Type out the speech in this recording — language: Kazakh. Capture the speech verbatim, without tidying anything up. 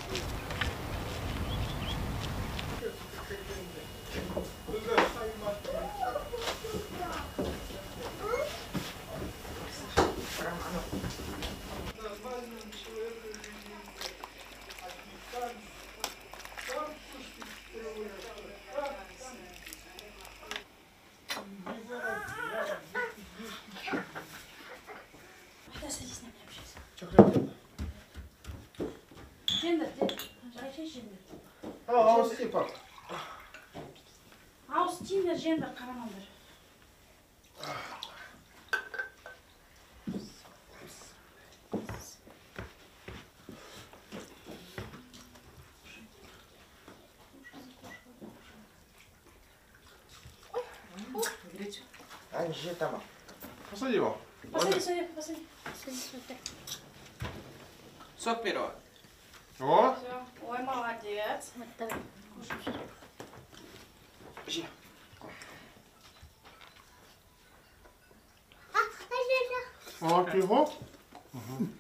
Ağız değil bak. Ağız çiğne jender karamandır. Aynı şey tamam. Посади его. Посади, посади, посади. Сок первого. О, Все. Ой, молодец. Вот давай. Жи. А, а, а, а, пиво? Угу.